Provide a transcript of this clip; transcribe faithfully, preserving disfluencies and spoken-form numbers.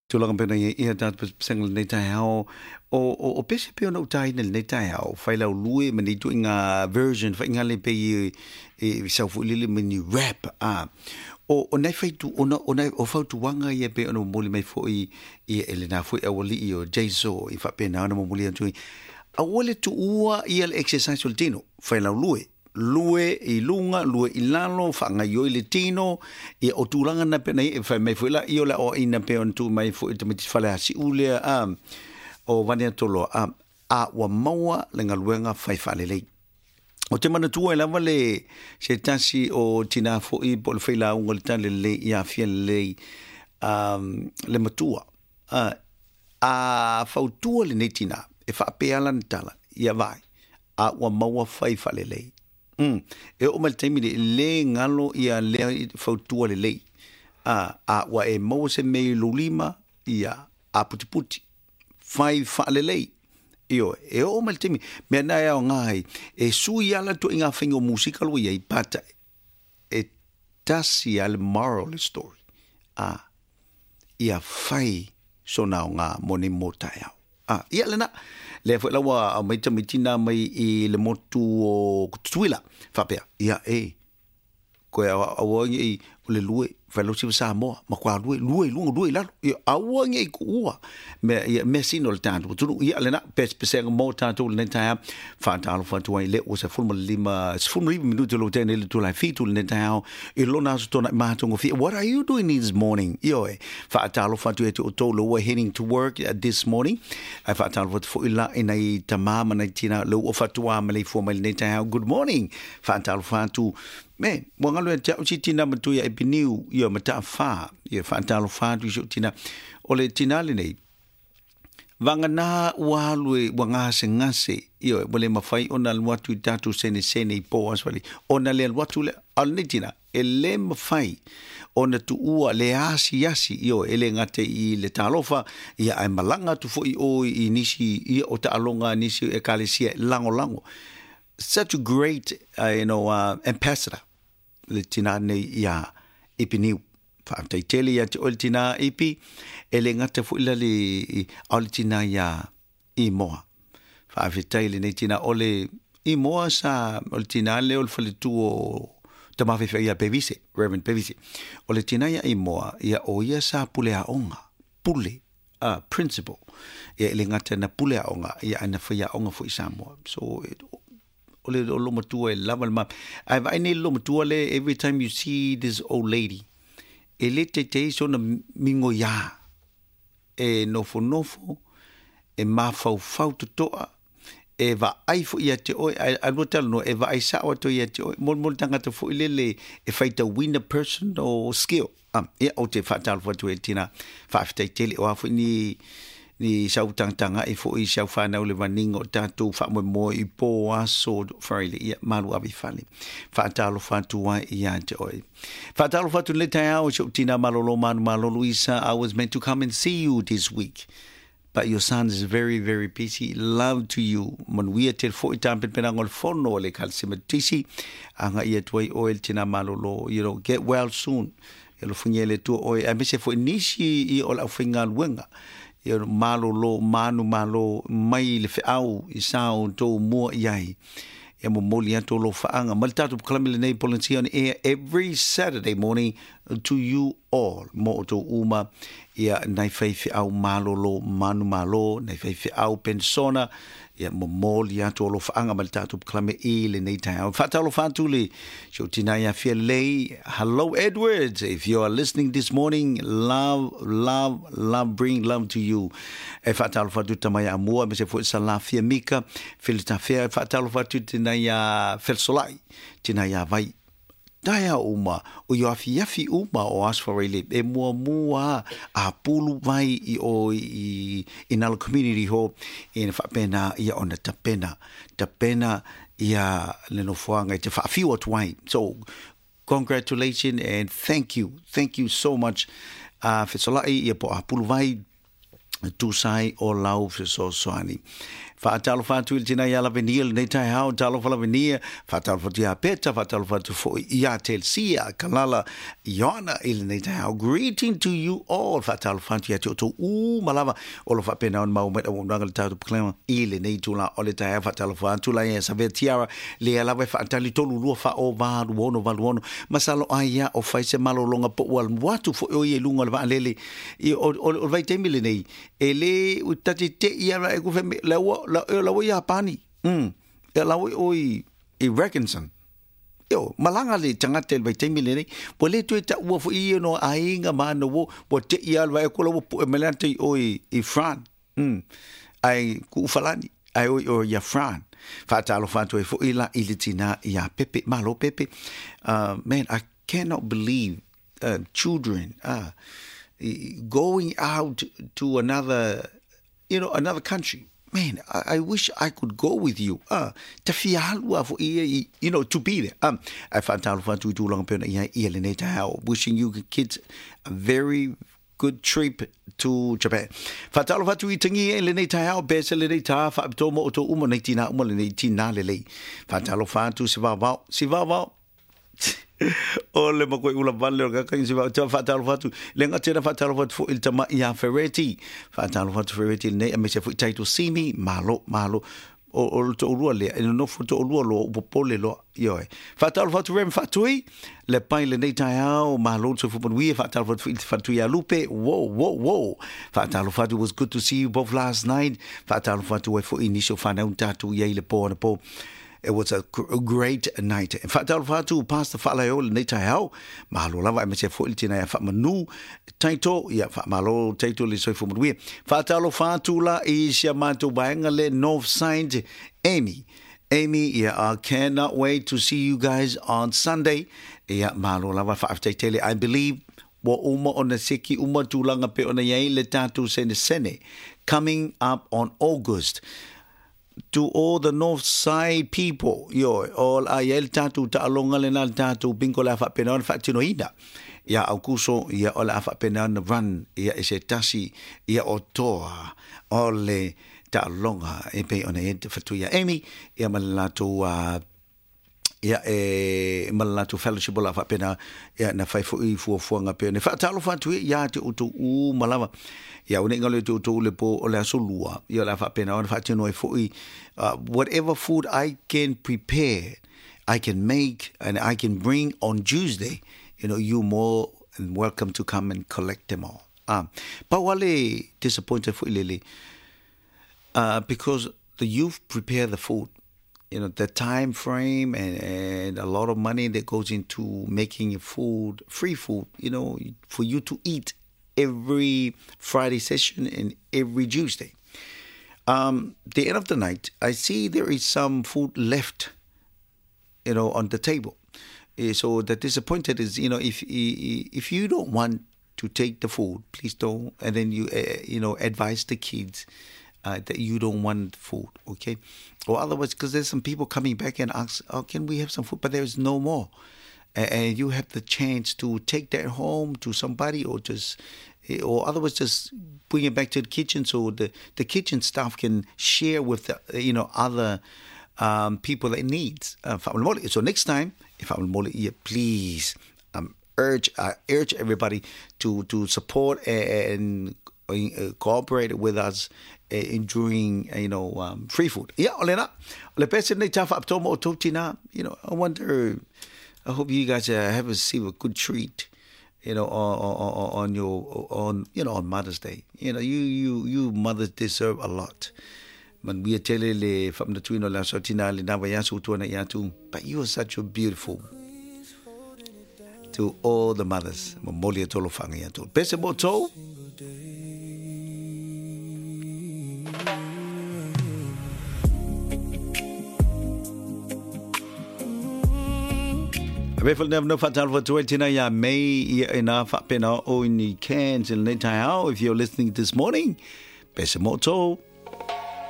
Tulang pena ia ia dat pesengel nei tai hao o o o pese pe no tai nei tai hao fai lau lui mani tu inga version fai inga le pe i i sau fu lili mani rap a o o nei fai tu o no o nei o fau tu wanga ia pe ono moli mai fo i i elena fo e wali i o jaiso i fa pena ono moli tu a wole tu ua i el exercise ul tino fai lau lui lue i lunga lue i lalo fa nga yo le tino e o tulanga na pe nei fa mai foi la io la o ina pe on tu mai foi te miti fala si ule a o vania tolo a a wa maua le nga luenga fai fa le le o te mana tu e lava le se tasi o tina fo i pol fai la un tan le le ia fiel le um le matua a a fautua le netina e fa pe ala ntala ia vai a wa maua fai fa le le Mm. E o mal taimi de le ngalo ia le fautua le le. A a wa e mo se me lulima ia a puti puti. Fai fa le le. Io e o mal taimi me na ia ngai e su ia la to inga fingo musical we ia pata e tasi al moral story. A ia fai so na nga moni mota ia. Ah, ia lena le foi lawa mai tamitina mai i le motu o tuila fa pe ia e ko a wongi le lue fa lo si sa mo ma kwa lue lue lu lue la a wongi ku ua me me sino le tanto tu ia lena pes pes mo tanto le ta fa ta fa tu le o se fulma lima fulma lima minuto lo tene le tu la fitu le ta e lo na so na ma tongo fi what are you doing this morning io e fa ta lo fa tu e to lo we're heading to work uh, this morning I fa ta lo fo ila ina i tamama na tina lo o fa tu a male fo male le ta good morning fa ta lo fa tu me wanga lo te uchi tina matu ya epiniu yo mata fa ye fantalo fa tu tina ole tina le nei vanga na wa lu wanga se ngase yo bole mafai ona watu tatu sene sene po aswali ona le watu le al tina ele mafai ona tu ua le asi asi yo ele ngate i le talofa ya ai malanga tu fo i o i nisi i o ta alonga nisi e kalesia lango lango such a great uh, you know uh, ambassador le tina nei ia ipiniu fa tai tele ia te tina ipi ele ngata fu ila le al tina ia i moa fa vitai le nei tina ole i moa sa ol tina le ol fale tu o te ma fe ia pevise reverend pevise ole tina ia i moa ia o ia sa pule a onga pule a uh, principle ia ele ngata na pule a onga ia ana fa ia onga fu isa moa so it, ole lo matua lava ma I I need lo matua le every time you see this old lady ele te te so na mingo ya e nofo nofo e ma fau fau to to e va ai fo ia te o I will tell no e va ai sa o to ia te o mol mol tanga to fo ile le e fai to win a person or skill um e o te fatal fo to tina fa te tele o fo ni ni sau tanga e fo i sau fa na le vaningo tatu fa mo mo i po aso faile ia malu abi fali fa talo fa tu wa ia te oi fa talo fa tu le ta o tina malolo man malo Luisa I was meant to come and see you this week but your son is very very busy love to you mon we tel fo itam pen penangol fono le kalsimatisi anga ia toi oil tina malolo you know get well soon elo funyele tu oi a mese fo nisi i ola fingal wenga yo malo lo manu malo mai le au i sao to mo yai e mo molia to lo faanga malta to klamile nei policy on air every Saturday morning to you all mo to uma ia nai fai au malo lo manu malo nai fai au persona ia mo molia to lo faanga malta to klame ile nei ta fatalo fatuli so tinaya fiele hello Edwards if you are listening this morning love love love bring love to you e fatalo fatu tamaya amua me se fo salafia mika filta fe fatalo fatu tinaya felsolai tinaya vai Daya uma o yo afi afi uma o asfarele e mua mua a pulu vai i o i in our community ho in fa pena ia ona tapena tapena ia le no fuanga te fa fi what wine so congratulations and thank you thank you so much uh for solai ia po a pulu vai tu sai o lau fe so soani Whaatalo whātu i tina ia la venia le nei tai hao, talo whala venia, whaatalo whatu ia peta, whaatalo whatu fo ia tel sia, kalala iona i le nei tai hao. Greeting to you all, whaatalo whatu ia te oto u malawa, o lo whapena on mau meta wunanga le tautu puklema, i le nei tula o le tai hao, whaatalo whatu la ia sa vea tiara, le alawe whaatali tolu lua wha o varu ono, varu ono, masalo aia o whaise malo longa po ual watu fo o i lunga le vaa lele, i o, o, o vai teimi le nei, e le utati te ia ra e kufe la ua, la la ua ia pani, mm, e la ua oi i Reckonson, yo, malanga le tangata le vai teimi le nei, po le tue ta ua fo i no a inga maana wo, po te ia le vai e kula wo po e melante oi i Fran, mm, ai ku ufalani, ai oi o ia Fran, whaatalo whātua e fo i la ilitina ia pepe, malo pepe, uh, man, I cannot believe uh, children, uh, going out to another, you know, another country. Man, I, I wish I could go with you. Uh, you know, to be there. Um, I found out wishing you kids a very good trip to Japan. Fatalo fatu i tangi e le nei tai hao bese le nei ta fa to mo to umo nei tina umo le nei tina le le. Fatalo fatu si va va si va va. O le mo ko ula vale o ka si va to fatalo fatu le nga tena fatalo fatu fo il tama ia Ferretti. Fatalo fatu Ferretti nei a me se fu tai to see me malo malo. O o to lua le no fu to lua lo popole lo yo e fatal fatu rem fatui le pai le nei tai hao malo so fu we fatal fatu fatu ya lupe whoa whoa whoa fatal fatu was good to see you both last night fatal fatu for initial fan out tatu ye le po po. It was a, a great night. In fact, Alfatu passed the Falao le nei tai hao malo lava me se fo iltina ya fa manu taito ya fa malo taito le so fu mwe fatalo fatu la i sia manto baenga le north side Amy Amy yeah I cannot wait to see you guys on Sunday ya malo lava fa tele I believe wa uma on the siki uma tulanga pe ona ye le tatu sene sene coming up on August. To all the north side people, yo, all ayel tatu ta alonga le nal tatu bingo la fa penon fa tinoina. Ya aukuso ya ola fa penon run ya esetasi ya otoa ole ta alonga e pe ona ent fa tu ya Amy ya malatu uh, ya e malatu fellowship la fa pena ya na fa fu fu fu nga pe ne fa talo fa tu ya te utu u malava ya une ngale tu tu le po o le solua ya la fa pena on fa tino e fu whatever food I can prepare I can make and I can bring on Tuesday, you know, you more and welcome to come and collect them all. Um but wale disappointed for Lily uh because the youth prepare the food. You know, the time frame and, and a lot of money that goes into making food, free food, you know, for you to eat every Friday session and every Tuesday. Um, the end of the night, I see there is some food left, you know, on the table. Uh, so the disappointed is, you know, if if you don't want to take the food, please don't. And then you, uh, you know, advise the kids Uh, that you don't want food, okay? Or otherwise, because there's some people coming back and ask, oh, can we have some food? But there's no more. And, and you have the chance to take that home to somebody or just, or otherwise just bring it back to the kitchen so the, the kitchen staff can share with, the, you know, other um, people that needs. Uh, so next time, if I'm yeah, please um, urge, uh, urge everybody to, to support and uh, cooperate with us enjoying, you know, um, free food. Yeah, olena. Le person they tough up to mo totina. You know, I wonder. I hope you guys uh, have received a good treat. You know, on, on, on your on you know on Mother's Day. You know, you you you mothers deserve a lot. Man, we are telling le from the twin la sotina le na yasu to na yatu. But you are such a beautiful. To all the mothers, Momolia tolofanga yatu. Pese moto. Refel never no fatal for twenty na ya may enough up in our own cans and later how if you're listening this morning. Besemoto.